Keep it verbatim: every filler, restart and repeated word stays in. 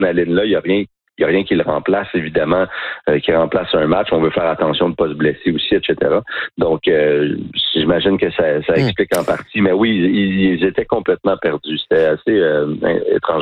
adrénaline-là, il n'y a rien. Il n'y a rien qui le remplace, évidemment, euh, qui remplace un match. On veut faire attention de ne pas se blesser aussi, et cetera. Donc, euh, j'imagine que ça, ça explique mmh. en partie. Mais oui, ils, ils étaient complètement perdus. C'était assez euh, étrange.